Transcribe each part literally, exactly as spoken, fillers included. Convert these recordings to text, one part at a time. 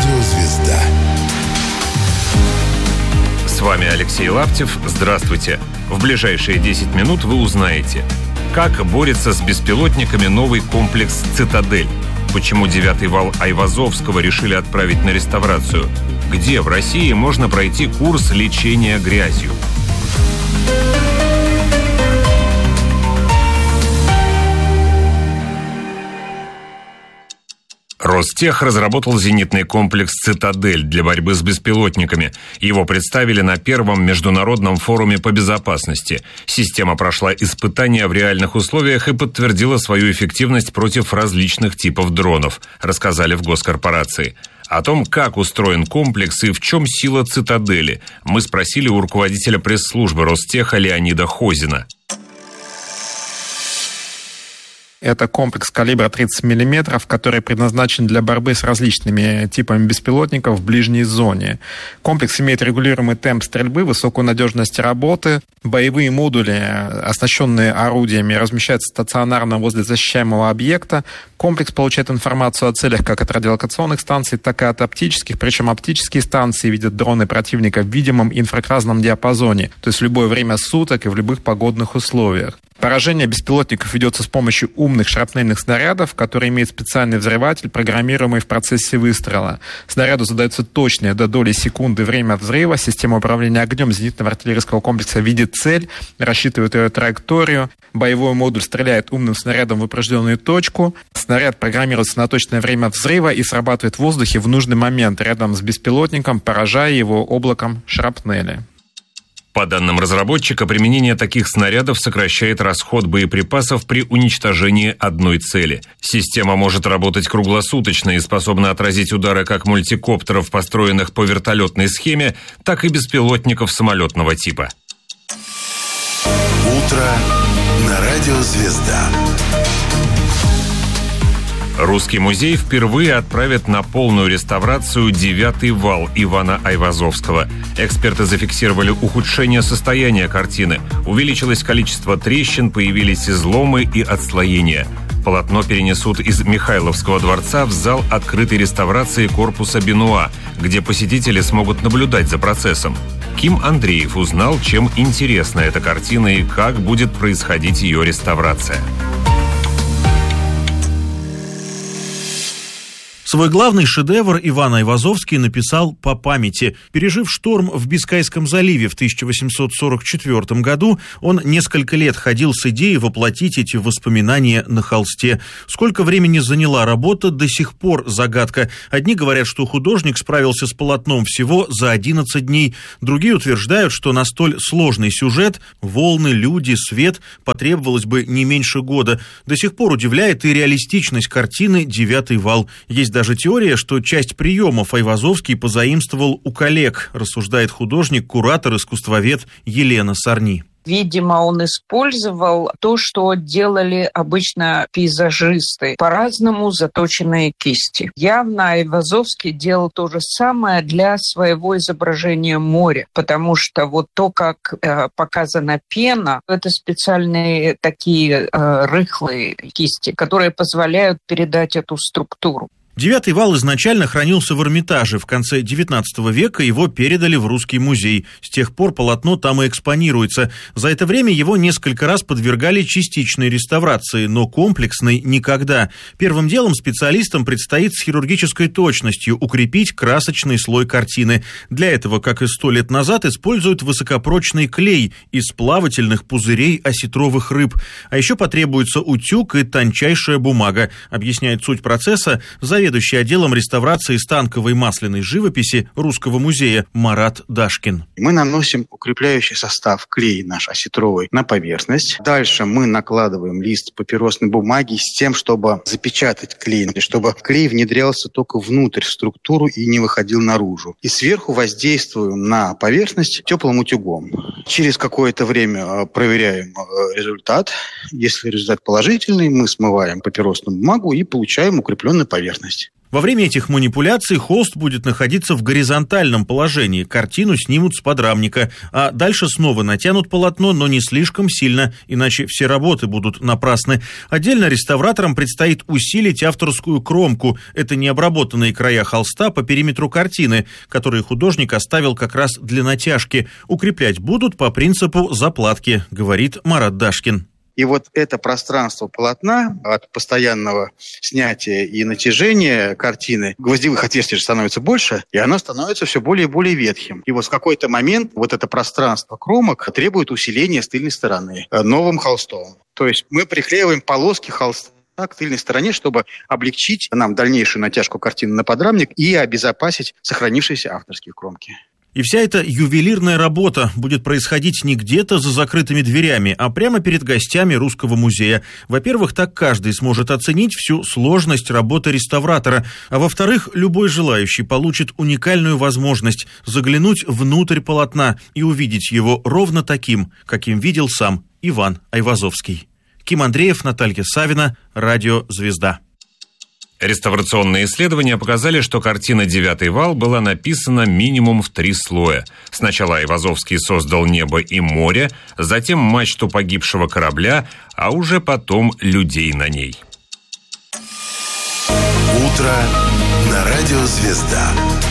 Радио «Звезда». С вами Алексей Лаптев. Здравствуйте. В ближайшие десять минут вы узнаете, как борется с беспилотниками новый комплекс «Цитадель», почему девятый вал Айвазовского решили отправить на реставрацию, где в России можно пройти курс лечения грязью. Ростех разработал зенитный комплекс «Цитадель» для борьбы с беспилотниками. Его представили на первом международном форуме по безопасности. Система прошла испытания в реальных условиях и подтвердила свою эффективность против различных типов дронов, рассказали в госкорпорации. О том, как устроен комплекс и в чем сила «Цитадели», мы спросили у руководителя пресс-службы Ростеха Леонида Хозина. Это комплекс калибра тридцать миллиметров, который предназначен для борьбы с различными типами беспилотников в ближней зоне. Комплекс имеет регулируемый темп стрельбы, высокую надежность работы. Боевые модули, оснащенные орудиями, размещаются стационарно возле защищаемого объекта. Комплекс получает информацию о целях как от радиолокационных станций, так и от оптических. Причем оптические станции видят дроны противника в видимом инфракрасном диапазоне, то есть в любое время суток и в любых погодных условиях. Поражение беспилотников ведется с помощью умных шрапнельных снарядов, которые имеют специальный взрыватель, программируемый в процессе выстрела. Снаряду задается точное до доли секунды время взрыва. Система управления огнем зенитного артиллерийского комплекса видит цель, рассчитывает ее траекторию. Боевой модуль стреляет умным снарядом в определенную точку. Снаряд программируется на точное время взрыва и срабатывает в воздухе в нужный момент рядом с беспилотником, поражая его облаком шрапнели. По данным разработчика, применение таких снарядов сокращает расход боеприпасов при уничтожении одной цели. Система может работать круглосуточно и способна отразить удары как мультикоптеров, построенных по вертолетной схеме, так и беспилотников самолетного типа. Утро на радио «Звезда». Русский музей впервые отправит на полную реставрацию девятый вал Ивана Айвазовского. Эксперты зафиксировали ухудшение состояния картины. Увеличилось количество трещин, появились изломы и отслоения. Полотно перенесут из Михайловского дворца в зал открытой реставрации корпуса Бенуа, где посетители смогут наблюдать за процессом. Ким Андреев узнал, чем интересна эта картина и как будет происходить ее реставрация. Свой главный шедевр Иван Айвазовский написал по памяти. Пережив шторм в Бискайском заливе в тысяча восемьсот сорок четвёртом году, он несколько лет ходил с идеей воплотить эти воспоминания на холсте. Сколько времени заняла работа, до сих пор загадка. Одни говорят, что художник справился с полотном всего за одиннадцать дней. Другие утверждают, что на столь сложный сюжет – волны, люди, свет – потребовалось бы не меньше года. До сих пор удивляет и реалистичность картины «Девятый вал». Есть даже Даже теория, что часть приемов Айвазовский позаимствовал у коллег, рассуждает художник, куратор, искусствовед Елена Сарни. Видимо, он использовал то, что делали обычно пейзажисты, по-разному заточенные кисти. Явно Айвазовский делал то же самое для своего изображения моря, потому что вот то, как э, показана пена, это специальные такие э, рыхлые кисти, которые позволяют передать эту структуру. Девятый вал изначально хранился в Эрмитаже. В конце девятнадцатого века его передали в Русский музей. С тех пор полотно там и экспонируется. За это время его несколько раз подвергали частичной реставрации, но комплексной никогда. Первым делом специалистам предстоит с хирургической точностью укрепить красочный слой картины. Для этого, как и сто лет назад, используют высокопрочный клей из плавательных пузырей осетровых рыб. А еще потребуется утюг и тончайшая бумага, объясняет суть процесса заведующий отделом реставрации станковой масляной живописи Русского музея Марат Дашкин. Мы наносим укрепляющий состав, клей наш осетровый, на поверхность. Дальше мы накладываем лист папиросной бумаги с тем, чтобы запечатать клей, чтобы клей внедрялся только внутрь в структуру и не выходил наружу. И сверху воздействуем на поверхность теплым утюгом. Через какое-то время проверяем результат. Если результат положительный, мы смываем папиросную бумагу и получаем укрепленную поверхность. Во время этих манипуляций холст будет находиться в горизонтальном положении, картину снимут с подрамника, а дальше снова натянут полотно, но не слишком сильно, иначе все работы будут напрасны. Отдельно реставраторам предстоит усилить авторскую кромку. Это необработанные края холста по периметру картины, которые художник оставил как раз для натяжки. Укреплять будут по принципу заплатки, говорит Марат Дашкин. И вот это пространство полотна от постоянного снятия и натяжения картины, гвоздевых отверстий же становится больше, и оно становится все более и более ветхим. И вот в какой-то момент вот это пространство кромок требует усиления с тыльной стороны новым холстом. То есть мы приклеиваем полоски холста к тыльной стороне, чтобы облегчить нам дальнейшую натяжку картины на подрамник и обезопасить сохранившиеся авторские кромки. И вся эта ювелирная работа будет происходить не где-то за закрытыми дверями, а прямо перед гостями Русского музея. Во-первых, так каждый сможет оценить всю сложность работы реставратора, а во-вторых, любой желающий получит уникальную возможность заглянуть внутрь полотна и увидеть его ровно таким, каким видел сам Иван Айвазовский. Ким Андреев, Наталья Савина, Радио «Звезда». Реставрационные исследования показали, что картина «Девятый вал» была написана минимум в три слоя. Сначала Айвазовский создал небо и море, затем мачту погибшего корабля, а уже потом людей на ней. Утро на Радио «Звезда».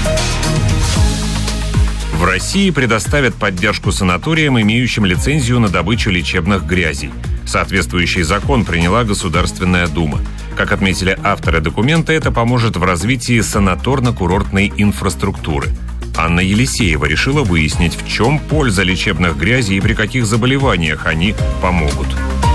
В России предоставят поддержку санаториям, имеющим лицензию на добычу лечебных грязей. Соответствующий закон приняла Государственная Дума. Как отметили авторы документа, это поможет в развитии санаторно-курортной инфраструктуры. Анна Елисеева решила выяснить, в чем польза лечебных грязей и при каких заболеваниях они помогут.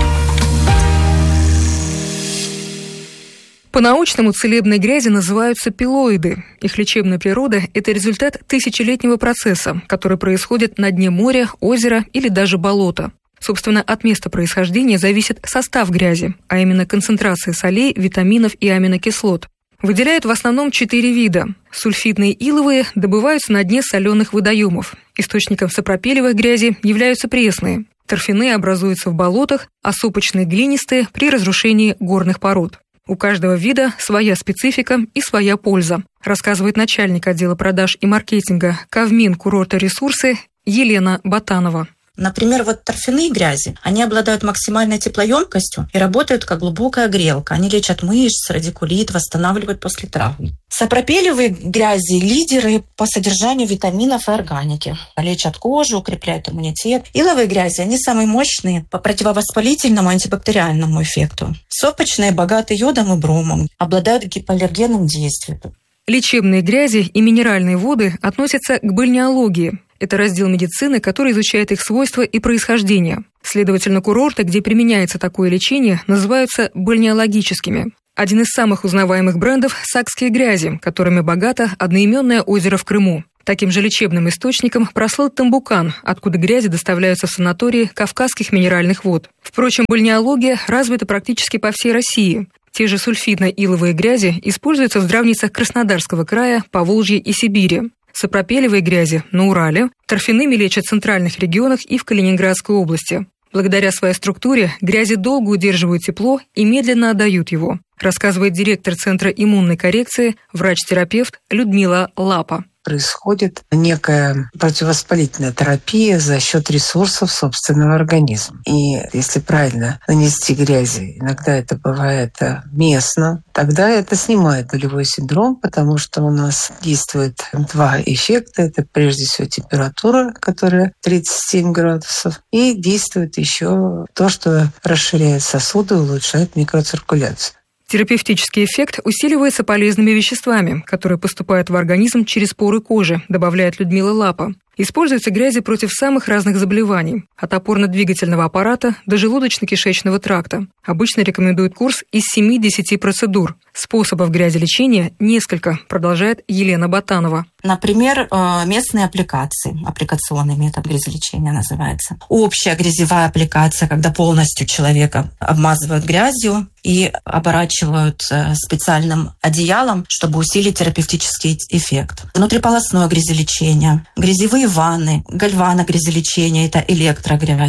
По-научному целебные грязи называются пилоиды. Их лечебная природа – это результат тысячелетнего процесса, который происходит на дне моря, озера или даже болота. Собственно, от места происхождения зависит состав грязи, а именно концентрация солей, витаминов и аминокислот. Выделяют в основном четыре вида. Сульфидные иловые добываются на дне соленых водоемов. Источником сапропелевой грязи являются пресные. Торфяные образуются в болотах, а сопочные глинистые – при разрушении горных пород. У каждого вида своя специфика и своя польза, рассказывает начальник отдела продаж и маркетинга Кавмин курорта ресурсы Елена Ботанова. Например, вот торфяные грязи, они обладают максимальной теплоемкостью и работают как глубокая грелка. Они лечат мышцы, радикулит, восстанавливают после травм. Сапропелевые грязи – лидеры по содержанию витаминов и органики. Лечат кожу, укрепляют иммунитет. Иловые грязи – они самые мощные по противовоспалительному антибактериальному эффекту. Сопочные богаты йодом и бромом, обладают гипоаллергенным действием. Лечебные грязи и минеральные воды относятся к бальнеологии. Это раздел медицины, который изучает их свойства и происхождение. Следовательно, курорты, где применяется такое лечение, называются бальнеологическими. Один из самых узнаваемых брендов – сакские грязи, которыми богато одноименное озеро в Крыму. Таким же лечебным источником прослыл Тамбукан, откуда грязи доставляются в санатории Кавказских минеральных вод. Впрочем, бальнеология развита практически по всей России. Те же сульфидно-иловые грязи используются в здравницах Краснодарского края, Поволжья и Сибири. Сапропелевые грязи на Урале, торфяными лечат в центральных регионах и в Калининградской области. Благодаря своей структуре грязи долго удерживают тепло и медленно отдают его, рассказывает директор Центра иммунной коррекции, врач-терапевт Людмила Лапа. Происходит некая противовоспалительная терапия за счет ресурсов собственного организма. И если правильно нанести грязи, иногда это бывает местно, тогда это снимает болевой синдром, потому что у нас действует два эффекта. Это прежде всего температура, которая тридцать семь градусов, и действует еще то, что расширяет сосуды, улучшает микроциркуляцию. Терапевтический эффект усиливается полезными веществами, которые поступают в организм через поры кожи, добавляет Людмила Лапа. Используются грязи против самых разных заболеваний, от опорно-двигательного аппарата до желудочно-кишечного тракта. Обычно рекомендуют курс из семи-десяти процедур. Способов грязелечения несколько, продолжает Елена Ботанова. Например, местные аппликации, аппликационный метод грязелечения называется. Общая грязевая аппликация, когда полностью человека обмазывают грязью и оборачивают специальным одеялом, чтобы усилить терапевтический эффект. Внутриполосное грязелечение, грязевые ванны, гальваногрязелечение – это электрогрязь.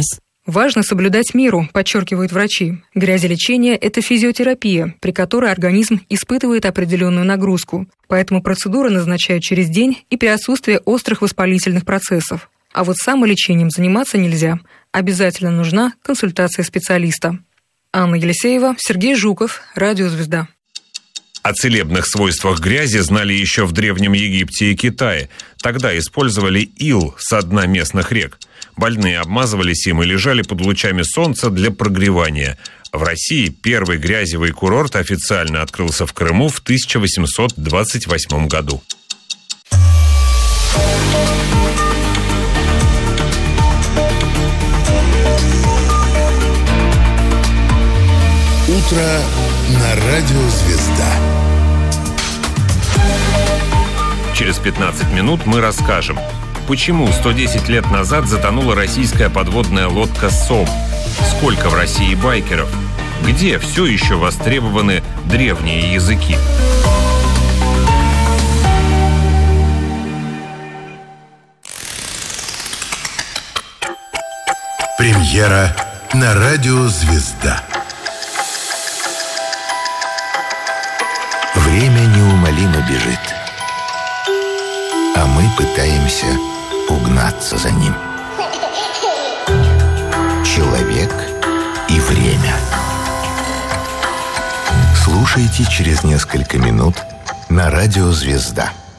Важно соблюдать меру, подчеркивают врачи. Грязелечение – это физиотерапия, при которой организм испытывает определенную нагрузку. Поэтому процедуры назначают через день и при отсутствии острых воспалительных процессов. А вот самолечением заниматься нельзя. Обязательно нужна консультация специалиста. Анна Елисеева, Сергей Жуков, Радио «Звезда». О целебных свойствах грязи знали еще в Древнем Египте и Китае. Тогда использовали ил со дна местных рек. Больные обмазывались им и лежали под лучами солнца для прогревания. В России первый грязевый курорт официально открылся в Крыму в тысяча восемьсот двадцать восьмом году. Утро на радио «Звезда». Через пятнадцать минут мы расскажем, почему сто десять лет назад затонула российская подводная лодка «Сом», сколько в России байкеров, где все еще востребованы древние языки. Премьера на радио «Звезда». Время неумолимо бежит, а мы пытаемся угнаться за ним. Человек и время. Слушайте через несколько минут на радио «Звезда».